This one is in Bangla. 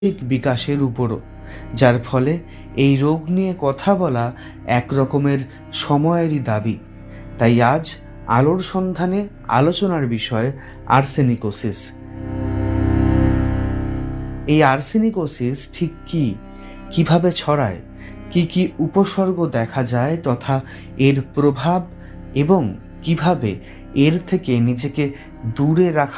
বিকাশের উপরও, যার ফলে এই রোগ নিয়ে কথা বলা এক রকমের সময়েরই দাবি। তাই আজ আলোর সন্ধানে আলোচনার বিষয় আর্সেনিকোসিস। এই আর্সেনিকোসিস ঠিক কী, কীভাবে ছড়ায়, কি কি উপসর্গ দেখা যায় তথা এর প্রভাব এবং কিভাবে এর থেকে নিজেকে দূরে রাখা